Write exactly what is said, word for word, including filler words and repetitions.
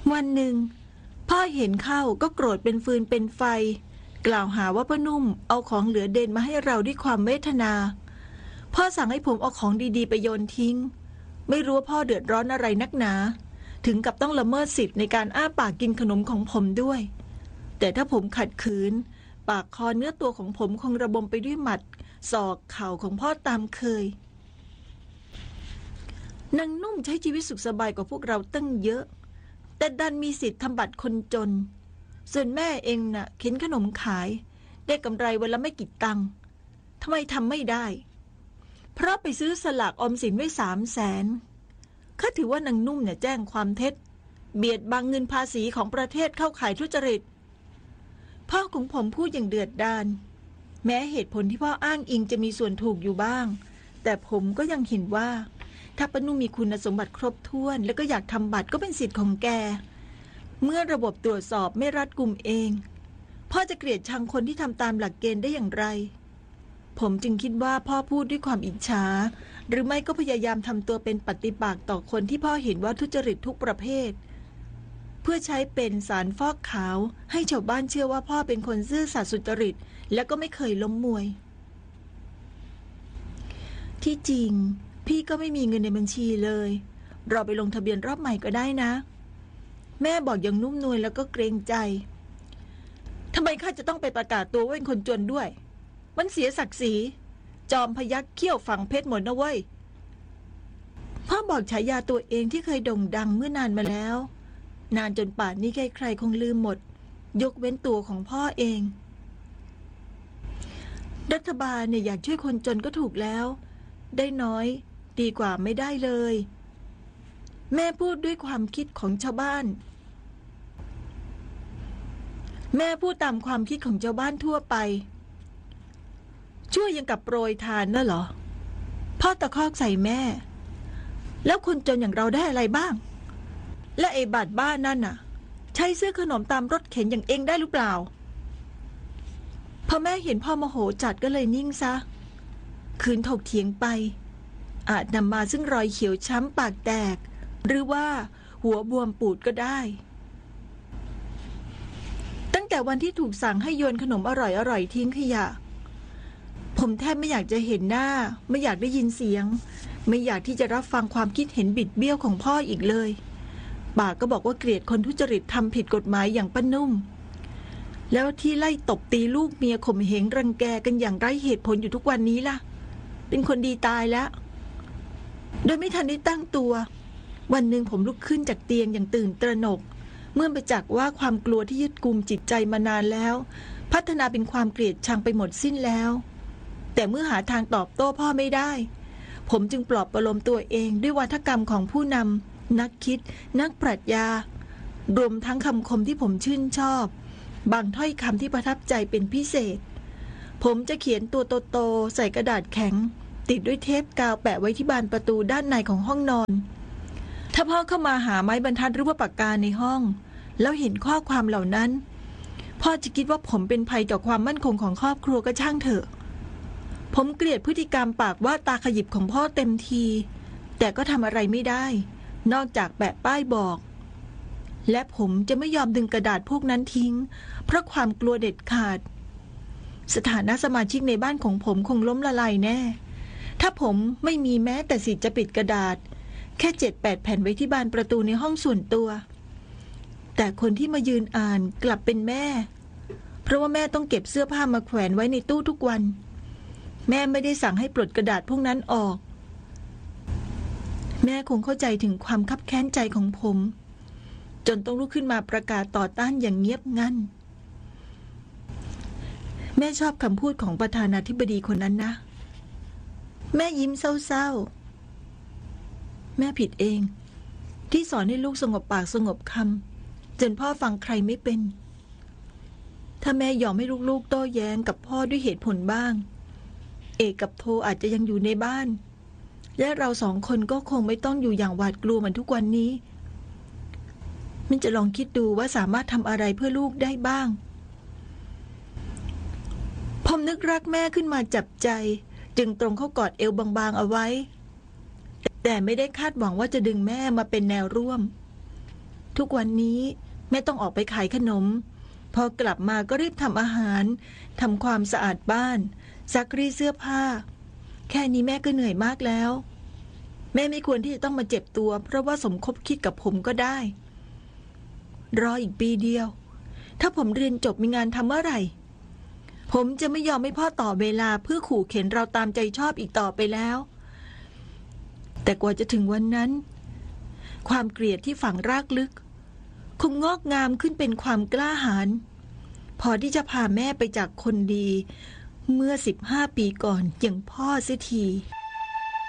วันหนึ่งพ่อเห็นเข้าก็โกรธเป็นฟืนเป็นไฟกล่าวหาว่าป้านุ่มเอาของเหลือเด่นมาให้เราด้วยความเวทนาพ่อสั่งให้ผมเอาของดีๆไปโยนทิ้งไม่รู้ว่าพ่อเดือดร้อนอะไรนักหนาถึงกับต้องละเมิดสิทธิ์ในการอ้าปากกินขนมของผมด้วยแต่ถ้าผมขัดขืนปากคอเนื้อตัวของผมคงระบมไปด้วยหมัดศอกเข่าของพ่อตามเคยนางนุ่มใช้ชีวิตสุขสบายกว่าพวกเราตั้งเยอะแต่ดันมีสิทธิ์ทำบัตรคนจนส่วนแม่เองน่ะเข็นขนมขายได้กำไรวันละไม่กี่ตังค์ทำไมทำไม่ได้เพราะไปซื้อสลากออมสินไว้สามแสนข้าถือว่านางนุ่มเนี่ยแจ้งความเท็จเบียดบังเงินภาษีของประเทศเข้าข่ายทุจริตพ่อของผมพูดอย่างเดือดดาลแม้เหตุผลที่พ่ออ้างอิงจะมีส่วนถูกอยู่บ้างแต่ผมก็ยังเห็นว่าถ้าป้านุ่มมีคุณสมบัติครบถ้วนแล้วก็อยากทำบัตรก็เป็นสิทธิ์ของแกเมื่อระบบตรวจสอบไม่รัดกุมเองพ่อจะเกลียดชังคนที่ทำตามหลักเกณฑ์ได้อย่างไรผมจึงคิดว่าพ่อพูดด้วยความอิจฉาหรือไม่ก็พยายามทำตัวเป็นปฏิปักษ์ต่อคนที่พ่อเห็นว่าทุจริตทุกประเภทเพื่อใช้เป็นสารฟอกขาวให้ชาวบ้านเชื่อว่าพ่อเป็นคนซื่อสัตย์สุจริตและก็ไม่เคยล้มมวยที่จริงพี่ก็ไม่มีเงินในบัญชีเลยเราไปลงทะเบียนรอบใหม่ก็ได้นะแม่บอกอย่างนุ่มนวลแล้วก็เกรงใจทำไมข้าจะต้องไปประกาศตัวว่าเป็นคนจนด้วยมันเสียศักดิ์ศรีจอมพยัคฆ์เขี้ยวฝังเพชรหมดนะเว้ยพ่อบอกฉายาตัวเองที่เคยโด่งดังเมื่อนานมาแล้วนานจนป่านนี้ใครๆคงลืมหมดยกเว้นตัวของพ่อเองรัฐบาลเนี่ยอยากช่วยคนจนก็ถูกแล้วได้น้อยดีกว่าไม่ได้เลยแม่พูดด้วยความคิดของชาวบ้านแม่พูดตามความคิดของชาวบ้านทั่วไปช่วยยังกับโปรยทานน่ะเหรอพ่อตะคอกใส่แม่แล้วคนจนอย่างเราได้อะไรบ้างและไอ้บัตรบ้านนั่นน่ะใช้ซื้อขนมตามรถเข็นอย่างเองได้หรือเปล่าพอแม่เห็นพ่อโมโหจัดก็เลยนิ่งซะคืนถกเถียงไปอาจนำมาซึ่งรอยเขียวช้ำปากแตกหรือว่าหัวบวมปูดก็ได้ตั้งแต่วันที่ถูกสั่งให้โยนขนมอร่อยๆทิ้งขยะผมแทบไม่อยากจะเห็นหน้าไม่อยากได้ยินเสียงไม่อยากที่จะรับฟังความคิดเห็นบิดเบี้ยวของพ่ออีกเลยปากก็บอกว่าเกลียดคนทุจริตทำผิดกฎหมายอย่างป้านุ่มแล้วที่ไล่ตบตีลูกเมียข่มเหงรังแกกันอย่างไร้เหตุผลอยู่ทุกวันนี้ล่ะเป็นคนดีตายแล้วโดยไม่ทันได้ตั้งตัววันหนึ่งผมลุกขึ้นจากเตียงอย่างตื่นตระหนกเมื่อประจักษ์ว่าความกลัวที่ยึดกุมจิตใจมานานแล้วพัฒนาเป็นความเกลียดชังไปหมดสิ้นแล้วแต่เมื่อหาทางตอบโต้พ่อไม่ได้ผมจึงปลอบประโลมตัวเองด้วยวาทกรรมของผู้นำนักคิดนักปรัชญารวมทั้งคำคมที่ผมชื่นชอบบางถ้อยคำที่ประทับใจเป็นพิเศษผมจะเขียนตัวโตๆใส่กระดาษแข็งติดด้วยเทปกาวแปะไว้ที่บานประตูด้านในของห้องนอนถ้าพ่อเข้ามาหาไม้บรรทัดหรือว่าปากกาในห้องแล้วเห็นข้อความเหล่านั้นพ่อจะคิดว่าผมเป็นภัยต่อความมั่นคงของครอบครัวก็ช่างเถอะผมเกลียดพฤติกรรมปากว่าตาขยิบของพ่อเต็มทีแต่ก็ทำอะไรไม่ได้นอกจากแปะป้ายบอกและผมจะไม่ยอมดึงกระดาษพวกนั้นทิ้งเพราะความกลัวเด็ดขาดสถานะสมาชิกในบ้านของผมคงล้มละลายแน่ถ้าผมไม่มีแม้แต่สิทธิ์จะปิดกระดาษแค่เจ็ดแปดแผ่นไว้ที่บานประตูในห้องส่วนตัวแต่คนที่มายืนอ่านกลับเป็นแม่เพราะว่าแม่ต้องเก็บเสื้อผ้ามาแขวนไว้ในตู้ทุกวันแม่ไม่ได้สั่งให้ปลดกระดาษพวกนั้นออกแม่คงเข้าใจถึงความคับแค้นใจของผมจนต้องลุกขึ้นมาประกาศต่อต้านอย่างเงียบงันแม่ชอบคำพูดของประธานาธิบดีคนนั้นนะแม่ยิ้มเศร้าๆแม่ผิดเองที่สอนให้ลูกสงบปากสงบคำจนพ่อฟังใครไม่เป็นถ้าแม่ยอมให้ลูกๆโต้แย้งกับพ่อด้วยเหตุผลบ้างเอกกับโทอาจจะยังอยู่ในบ้านและเราสองคนก็คงไม่ต้องอยู่อย่างหวาดกลัวเหมือนทุกวันนี้มันจะลองคิดดูว่าสามารถทำอะไรเพื่อลูกได้บ้างผมนึกรักแม่ขึ้นมาจับใจจึงตรงเข้ากอดเอวบางๆเอาไว้แต่ไม่ได้คาดหวังว่าจะดึงแม่มาเป็นแนวร่วมทุกวันนี้แม่ต้องออกไปขายขนมพอกลับมาก็รีบทำอาหารทำความสะอาดบ้านซักรีดเสื้อผ้าแค่นี้แม่ก็เหนื่อยมากแล้วแม่ไม่ควรที่จะต้องมาเจ็บตัวเพราะว่าสมคบคิดกับผมก็ได้รออีกปีเดียวถ้าผมเรียนจบมีงานทำเมื่อไหร่ผมจะไม่ยอมให้พ่อต่อเวลาเพื่อขู่เข็นเราตามใจชอบอีกต่อไปแล้วแต่กว่าจะถึงวันนั้นความเกลียดที่ฝังรากลึกคงงอกงามขึ้นเป็นความกล้าหาญพอที่จะพาแม่ไปจากคนดีเมื่อสิบห้าปีก่อนอย่างพ่อเสียที